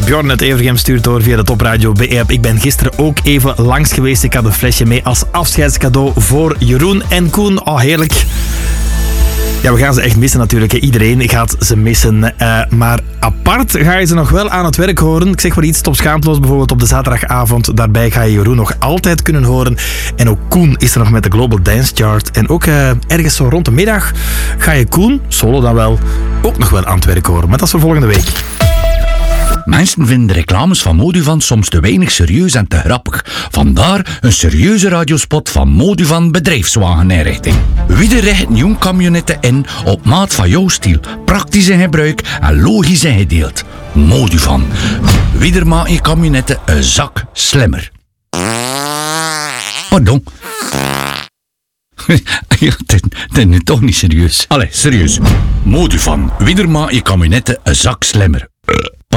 Bjorn uit Evergem stuurt door via de Top Radio B-app. Ik ben gisteren ook even langs geweest. Ik had een flesje mee als afscheidscadeau voor Jeroen en Koen. Oh, heerlijk. Ja, we gaan ze echt missen natuurlijk. Iedereen gaat ze missen. Maar apart ga je ze nog wel aan het werk horen. Ik zeg maar iets, Top Schaamteloos bijvoorbeeld op de zaterdagavond. Daarbij ga je Jeroen nog altijd kunnen horen. En ook Koen is er nog met de Global Dance Chart. En ook ergens zo rond de middag ga je Koen, solo dan wel, ook nog wel aan het werk horen. Maar dat is voor volgende week. Mensen vinden de reclames van Moduvan soms te weinig serieus en te grappig. Vandaar een serieuze radiospot van Moduvan Bedrijfswageninrichting. Wie richt nieuwe camionetten in op maat van jouw stijl, praktisch in gebruik en logisch ingedeeld. Moduvan. Wie maakt je camionetten een zak slimmer. Pardon. Dat is nu toch niet serieus. Allee, serieus. Moduvan. Wie maakt je camionetten een zak slimmer.